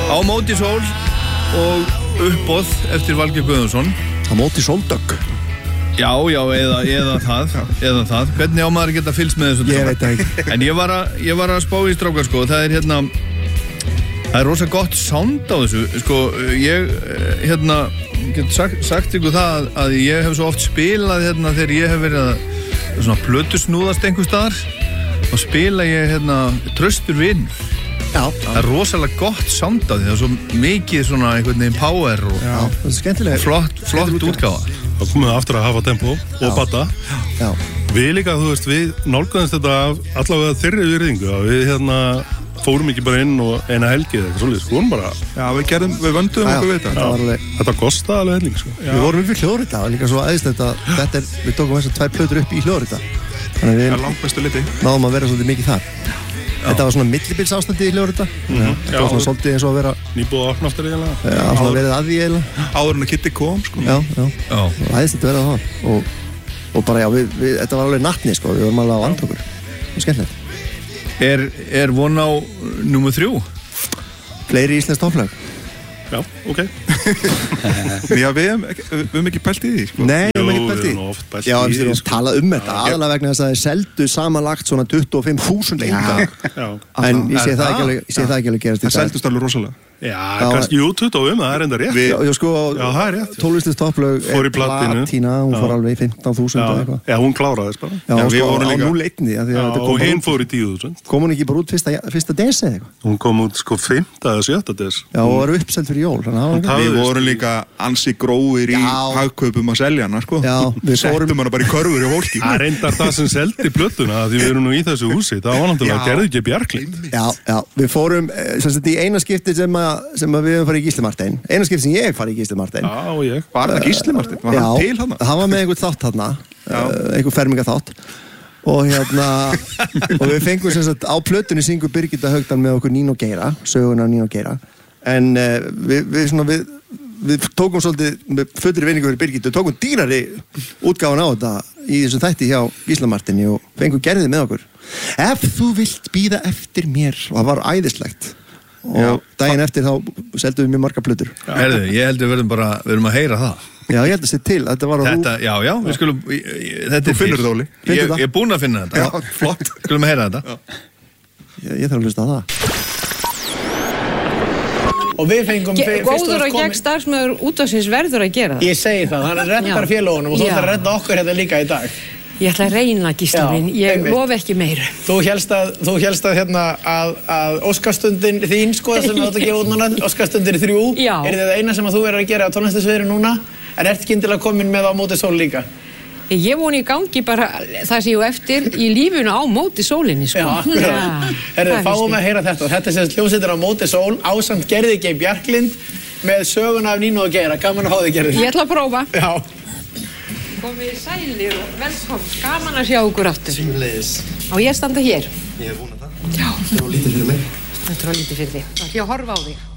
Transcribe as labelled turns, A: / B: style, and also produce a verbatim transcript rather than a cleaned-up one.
A: Á móti sól og uppboð eftir Valgeir Guðjónsson.
B: Á móti sóldögg.
A: Já, já, eða, eða það, eða það. Hvernig á maður að geta fylgst með þessu?
B: Ég veit það ekki.
A: En ég var að, ég var að spá í strákar, sko, það er hérna, það er rosa gott sound á þessu, sko, ég, hérna, get sagt, sagt ykkur það að, að ég hef svo oft spilað, hérna, þegar ég hef verið að, svona, plötusnúðast einhver staðar, og spila ég, hérna, Traustur vinur.
B: Já.
A: Það er rosalega gott sound á því, það er svo mikið svona einhvern veginn power og
B: já, það er skemmtilega.
A: Flott, flott útgáfa.
C: Það komið aftur að hafa tempo og bata.
B: Já.
C: Við líka, þú veist, við nálgæðumst þetta af allavega þeirri virðingu að við hérna fórum ekki bara inn og eina helgi eða eitthvað svolítið, sko, hún bara...
D: Já, við gerðum, við vönduðum okkur við þetta.
C: Já, alveg... Þetta kostaði alveg helling, sko.
B: Já. Við vorum upp í Hljóðrita, og líka svo aðeins þetta er, við tókum þessar tvær plötur upp í Hljóðrita. Þannig við
D: langbestu liti.
B: Náðum að vera svolítið mikið þar. Þetta var svona millibilsástandi í Hljóðrita.
C: Mm-hmm.
B: Það var svona svolítið eins og að vera...
C: Nýbúið að opna aftur eiginlega.
B: Já, svona verið að því eiginlega.
D: Áður en að Kitty kom, sko.
B: Já, já.
A: Já.
B: Æðist þetta verið að það. Og, og bara, já, við, við, þetta var alveg nattni, sko. Við vorum alveg á andokkur. Það var skemmtilegt.
A: Er, er von á númer þrjú?
B: Fleiri íslensk topplag.
C: Já, ok.
D: Já, við hefum ekki, við hefum ekki pælt í því, sko.
B: Nei, við hefum ekki pælt í
C: því. Jú, við hefum oft pælt í því.
B: Já, við hefum talað um þetta, aðalega vegna þess að það er seldu samanlagt svona tuttugu og fimm þúsund leika.
C: Já.
B: En ég sé það ekki alveg, ég sé það ekki alveg gerast í dag.
D: Það seldust alveg rosalega.
C: Já, kannski jú, tuttugu og fimm, það er enda rétt.
B: Já, já, sko,
C: Já, það er rétt.
B: tólf topplög
C: Fór í platinu.
B: Platína, hún fór alveg í fimmtán þúsund eða eitthvað.
C: Já, hún kláraðist bara.
B: Já,
D: Já, við
B: sko,
D: vorum
B: á
D: líka-
B: núll eitt því að
C: Já,
B: þetta kom
C: og
B: bara
C: hinn
B: út-
C: fór í tíu þúsund.
B: kom hún ekki bara út fyrsta, fyrsta des eða eitthvað?
C: Hún kom út sko fimmta eða sjötta des.
B: Já, og var uppseld fyrir jól, þannig að það var
C: Það-
D: Við
C: veist-
D: vorum líka ansi grófir í
B: Já.
D: hagkaupum að selja hana, sko.
B: Já, við fórum-
D: Settum hana bara í körfur í fólki.
C: Það reyndar það sem seldi plötuna því við erum nú í þessu húsi. Það var náttúrulega,
D: Já.
C: gerði ekki Bjarklind.
B: Já, já, við fórum, eh, sem sagt, í eina skipti sem, að, sem að við höfum farið í Gísli Martein. Eina skipti sem ég farið í Gísli Martein.
C: Já, og ég.
D: Var það Gísli Marteinn? Var hann til hana?
B: hann var með einhvern þátt þarna, uh, einhvern fermingaþátt. Og hérna, og við fengum sem sagt, á plötunni syngur Birgitta Haugdal með okkur Nínu Geira, söguna af Nínu Geira. En uh, við, við svona, við, við tókum svolítið, með fullri vinningu fyrir Birgittu, tókum dýrari útgáfan á þetta í þessum þætti hjá Gísla Marteini og fengum gerðið með okkur. Ef þú vilt bíða eftir mér, og það var æðislegt. Og
A: Já.
B: daginn eftir þá seldum við mjög marga plötur.
A: Herðu, ég held við verðum bara, við verðum að heyra það.
B: Já, ég held að sé til, þetta var á
A: Þetta, já, já, við skulum, ég- ég- þetta
D: Þú
A: er
D: finnur
A: til.
D: þetta, Óli.
A: Ég,
B: Finndu það.
A: ég er búinn að finna þetta.
D: Já, flott.
A: Skulum að heyra þetta.
B: Ég, ég þarf að hlusta á það.
E: Og við fengum
F: Ge
E: fyr- fyrst
F: góður
E: þú
F: og
E: ert
F: gegn starfsmöður útvarpsins verður að gera það.
E: Ég segi það, hann reddar
F: Já.
E: félagunum og þú
F: Já.
E: ætlar að redda okkur hérna líka í dag.
F: Ég ætla að reyna, Gísli
E: Já,
F: minn, ég
E: einmitt.
F: lof ekki meira.
E: Þú hélst að, þú hélst að hérna að, að Óskarstundin þín sko sem þú átt að gefa út núna, Óskarstundin þrjú,
F: Já.
E: er það eina sem að þú verður að gera á tónlistasviðinu núna, en ert skyndilega komin með á móti sól líka.
F: Ég voni í gangi bara það sem ég á eftir í lífunu á móti sólinni, sko.
E: Já, akkurat. Herðu,
F: það
E: fáum
F: finnst
E: að heyra þetta. Þetta er sem hljómsveitin á móti sól, ásamt Gerði G. Bjarklind með söguna af Nínu og Geira. Gaman að hafa þig, Gerði.
F: Ég ætla að prófa.
E: Já.
F: Komið sælir og velkomin. Gaman að sjá okkur aftur.
B: Símleiðis.
F: Á ég að standa hér.
B: Ég er búin að það.
F: Já,
B: Það var lítið fyrir mig.
F: þetta var lítið fyrir þig. Það ætla ég að horfa á þig.